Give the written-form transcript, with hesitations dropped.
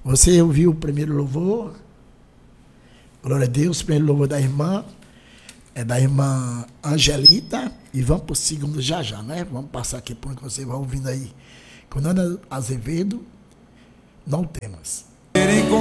Você ouviu o primeiro louvor? Glória a Deus, o primeiro louvor da irmã. É da irmã Angelita. E vamos para o segundo já, né? Vamos passar aqui por onde você vai ouvindo aí. Com Ana Azevedo, não temas.